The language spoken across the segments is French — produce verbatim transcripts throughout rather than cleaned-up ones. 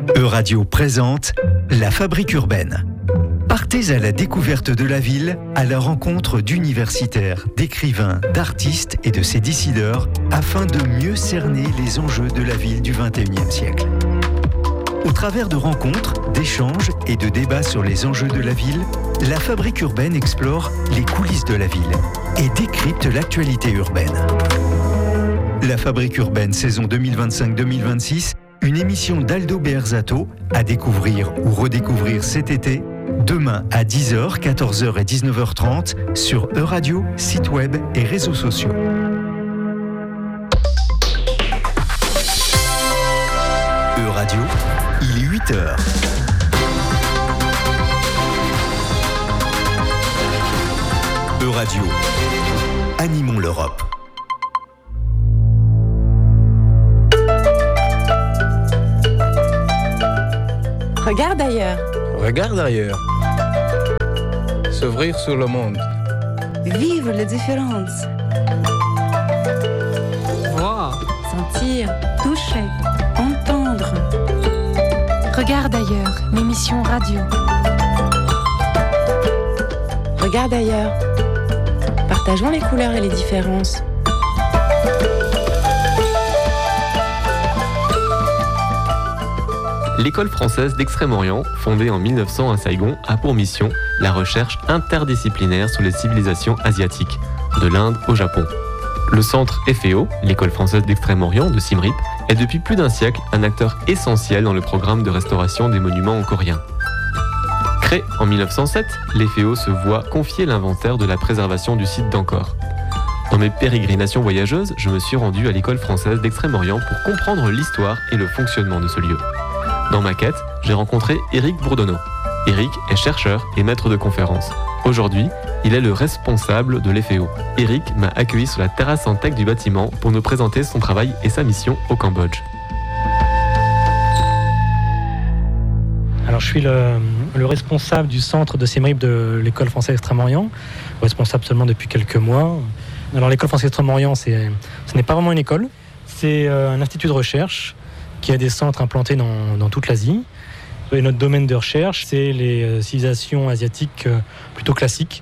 Euradio présente La Fabrique urbaine. Partez à la découverte de la ville, à la rencontre d'universitaires, d'écrivains, d'artistes et de ses décideurs, afin de mieux cerner les enjeux de la ville du vingt et unième siècle. Au travers de rencontres, d'échanges et de débats sur les enjeux de la ville, La Fabrique urbaine explore les coulisses de la ville et décrypte l'actualité urbaine. La Fabrique urbaine saison deux mille vingt-cinq deux mille vingt-six, une émission d'Aldo Beerzato à découvrir ou redécouvrir cet été, demain à dix heures, quatorze heures et dix-neuf heures trente sur Euradio, site web et réseaux sociaux. Euradio, il est huit heures. Euradio, animons l'Europe. Regarde ailleurs. Regarde ailleurs. S'ouvrir sur le monde. Vivre les différences. Voir. Sentir. Toucher. Entendre. Regarde ailleurs, l'émission radio. Regarde ailleurs. Partageons les couleurs et les différences. L'école française d'Extrême-Orient, fondée en mille neuf cents à Saigon, a pour mission la recherche interdisciplinaire sur les civilisations asiatiques, de l'Inde au Japon. Le centre F E O, l'école française d'Extrême-Orient de Siem Reap, est depuis plus d'un siècle un acteur essentiel dans le programme de restauration des monuments angkoriens. Créé en mille neuf cent sept, l'F E O se voit confier l'inventaire de la préservation du site d'Angkor. Dans mes pérégrinations voyageuses, je me suis rendu à l'école française d'Extrême-Orient pour comprendre l'histoire et le fonctionnement de ce lieu. Dans ma quête, j'ai rencontré Éric Bourdonneau. Éric est chercheur et maître de conférences. Aujourd'hui, il est le responsable de l'F E O. Éric m'a accueilli sur la terrasse en tech du bâtiment pour nous présenter son travail et sa mission au Cambodge. Alors, je suis le, le responsable du centre de Siem Reap de l'école française d'Extrême-Orient, responsable seulement depuis quelques mois. Alors, l'école française d'Extrême-Orient, c'est, ce n'est pas vraiment une école, c'est un institut de recherche qui a des centres implantés dans, dans toute l'Asie. Et notre domaine de recherche, c'est les civilisations asiatiques plutôt classiques.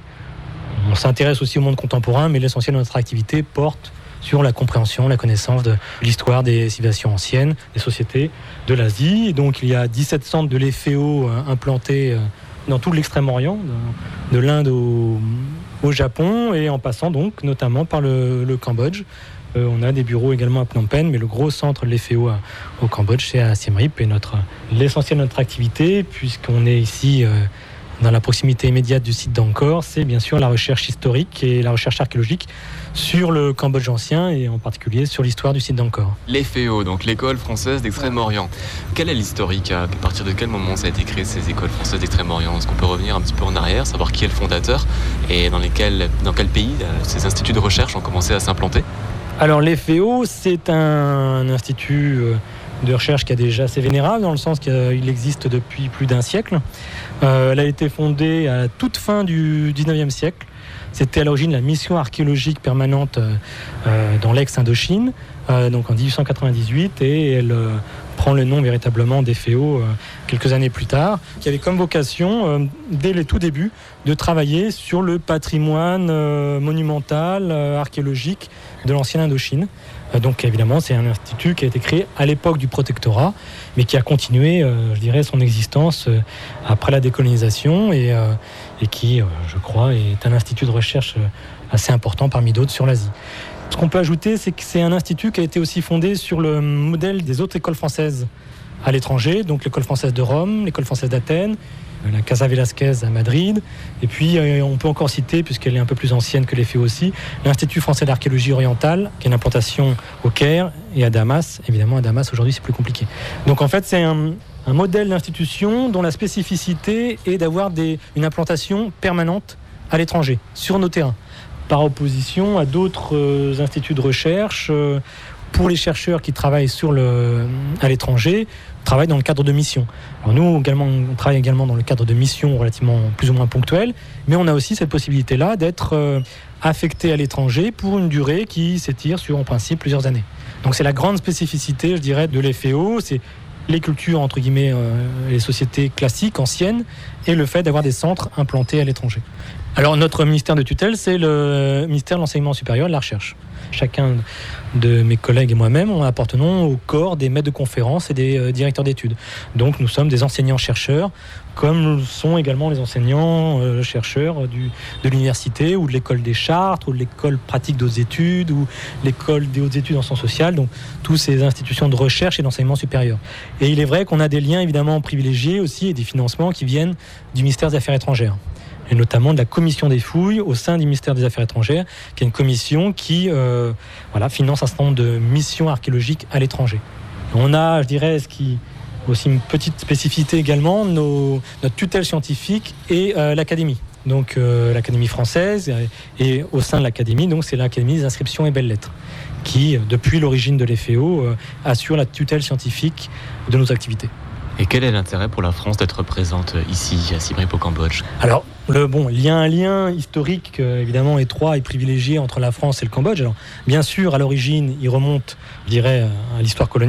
On s'intéresse aussi au monde contemporain, mais l'essentiel de notre activité porte sur la compréhension, la connaissance de l'histoire des civilisations anciennes, des sociétés de l'Asie. Et donc il y a dix-sept centres de l'F E O implantés dans tout l'Extrême-Orient, de, de l'Inde au, au Japon, et en passant donc notamment par le, le Cambodge. Euh, on a des bureaux également à Phnom Penh, mais le gros centre de l'F E O à, au Cambodge, c'est à Siem Reap. Et notre, l'essentiel de notre activité, puisqu'on est ici euh, dans la proximité immédiate du site d'Angkor, c'est bien sûr la recherche historique et la recherche archéologique sur le Cambodge ancien et en particulier sur l'histoire du site d'Angkor. L'F E O, donc l'école française d'Extrême-Orient. Quel est l'historique? À partir de quel moment ça a été créé, ces écoles françaises d'Extrême-Orient? Est-ce qu'on peut revenir un petit peu en arrière, savoir qui est le fondateur et dans, lesquels, dans quel pays ces instituts de recherche ont commencé à s'implanter? Alors l'F E O, c'est un institut de recherche qui est déjà assez vénérable, dans le sens qu'il existe depuis plus d'un siècle. Euh, elle a été fondée à la toute fin du dix-neuvième siècle. C'était à l'origine la mission archéologique permanente euh, dans l'ex-Indochine, euh, donc en dix-huit cent quatre-vingt-dix-huit, et elle euh, prend le nom véritablement d'F E O euh, quelques années plus tard, qui avait comme vocation, euh, dès les tout débuts, de travailler sur le patrimoine euh, monumental, euh, archéologique de l'ancienne Indochine. Euh, donc évidemment, c'est un institut qui a été créé à l'époque du protectorat, mais qui a continué, euh, je dirais, son existence euh, après la décolonisation, et, euh, et qui, euh, je crois, est un institut de recherche euh, assez important parmi d'autres sur l'Asie. Ce qu'on peut ajouter, c'est que c'est un institut qui a été aussi fondé sur le modèle des autres écoles françaises à l'étranger, donc l'école française de Rome, l'école française d'Athènes, la Casa Velasquez à Madrid, et puis euh, on peut encore citer, puisqu'elle est un peu plus ancienne que l'F E O aussi, l'Institut français d'archéologie orientale, qui a une implantation au Caire et à Damas. Évidemment, à Damas, aujourd'hui, c'est plus compliqué. Donc en fait, c'est un, un modèle d'institution dont la spécificité est d'avoir des, une implantation permanente à l'étranger, sur nos terrains, par opposition à d'autres euh, instituts de recherche. Euh, pour les chercheurs qui travaillent sur le, à l'étranger, travaillent dans le cadre de missions. Alors nous, également, on travaille également dans le cadre de missions relativement plus ou moins ponctuelles, mais on a aussi cette possibilité-là d'être euh, affecté à l'étranger pour une durée qui s'étire sur, en principe, plusieurs années. Donc c'est la grande spécificité, je dirais, de l'F E O. C'est les cultures, entre guillemets, euh, les sociétés classiques, anciennes, et le fait d'avoir des centres implantés à l'étranger. Alors notre ministère de tutelle, c'est le ministère de l'enseignement supérieur et de la recherche. Chacun de mes collègues et moi-même, on appartenons au corps des maîtres de conférences et des euh, directeurs d'études. Donc nous sommes des enseignants-chercheurs, comme sont également les enseignants-chercheurs euh, du, de l'université ou de l'école des chartes, ou de l'école pratique des hautes études, ou l'école des hautes études en sciences sociales, donc toutes ces institutions de recherche et d'enseignement supérieur. Et il est vrai qu'on a des liens évidemment privilégiés aussi et des financements qui viennent du ministère des Affaires étrangères, et notamment de la commission des fouilles au sein du ministère des Affaires étrangères, qui est une commission qui euh, voilà, finance un certain nombre de missions archéologiques à l'étranger. On a, je dirais, ce qui aussi une petite spécificité également, nos, notre tutelle scientifique et euh, l'académie. Donc euh, l'Académie française, et, et au sein de l'Académie, donc c'est l'Académie des inscriptions et belles-lettres, qui, depuis l'origine de l'E F E O, euh, assure la tutelle scientifique de nos activités. Et quel est l'intérêt pour la France d'être présente ici, à Siem Reap au Cambodge ? Alors, le, bon, il y a un lien historique euh, évidemment étroit et privilégié entre la France et le Cambodge. Alors, bien sûr, à l'origine, il remonte, je dirais, à l'histoire coloniale.